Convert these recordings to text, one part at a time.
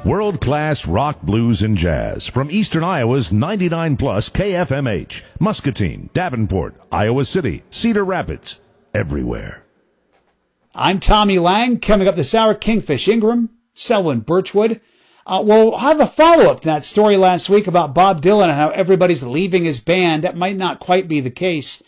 World-class rock, blues, and jazz from Eastern Iowa's 99 plus KFMH, Muscatine, Davenport, Iowa City, Cedar Rapids, everywhere. I'm Tommy Lang. Coming up this hour, Kingfish Ingram, Selwyn Birchwood. We'll have a follow-up to that story last week about Bob Dylan and how everybody's leaving his band. That might not quite be the case.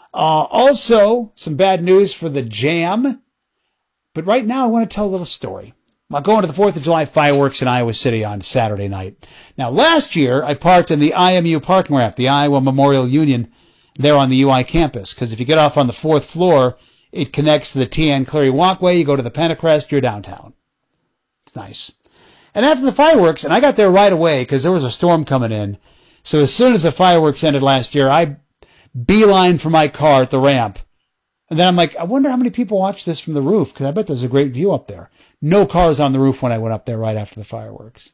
Also, some bad news for the Jam. But right now, I want to tell a little story. I'm going to the 4th of July fireworks in Iowa City on Saturday night. Now, last year, I parked in the IMU parking ramp, the Iowa Memorial Union, there on the UI campus. Because if you get off on the 4th floor, it connects to the T.N. Cleary Walkway. You go to the Pentacrest, you're downtown. It's nice. And after the fireworks, and I got there right away because there was a storm coming in. So as soon as the fireworks ended last year, I beelined for my car at the ramp. And then I'm like, I wonder how many people watch this from the roof, because I bet there's a great view up there. No cars on the roof when I went up there right after the fireworks.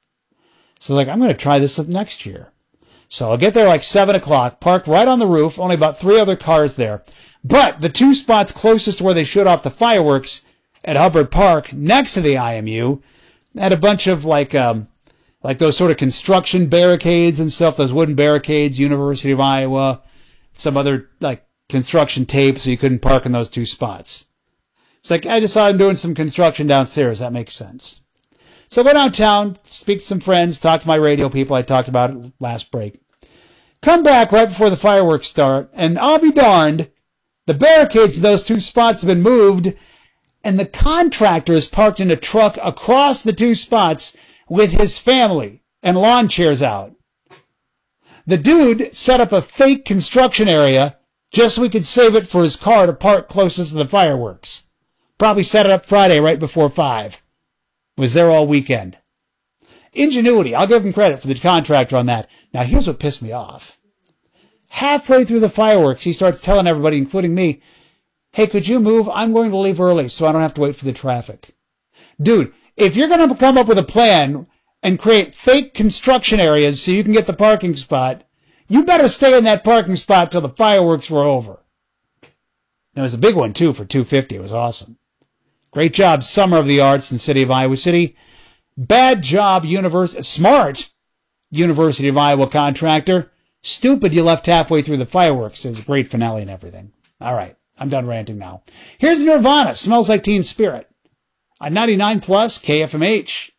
So I'm going to try this up next year. So I'll get there like 7 o'clock, parked right on the roof, only about 3 other cars there. But the 2 spots closest to where they showed off the fireworks at Hubbard Park, next to the IMU, had a bunch of like those sort of construction barricades and stuff, those wooden barricades, University of Iowa, some other construction tape, so you couldn't park in those 2 spots. It's I decided I'm doing some construction downstairs. That makes sense. So I go downtown, speak to some friends, talk to my radio people. I talked about it last break. Come back right before the fireworks start, and I'll be darned, the barricades in those 2 spots have been moved, and the contractor is parked in a truck across the 2 spots with his family and lawn chairs out. The dude set up a fake construction area just so we could save it for his car to park closest to the fireworks. Probably set it up Friday right before 5. Was there all weekend. Ingenuity. I'll give him credit for the contractor on that. Now, here's what pissed me off. Halfway through the fireworks, he starts telling everybody, including me, hey, could you move? I'm going to leave early so I don't have to wait for the traffic. Dude, if you're going to come up with a plan and create fake construction areas so you can get the parking spot, you better stay in that parking spot till the fireworks were over. There was a big one, too, for $250. It was awesome. Great job, Summer of the Arts in the city of Iowa City. Bad job, smart University of Iowa contractor. Stupid you left halfway through the fireworks. It was a great finale and everything. All right, I'm done ranting now. Here's Nirvana. Smells Like Teen Spirit. On 99 plus KFMH.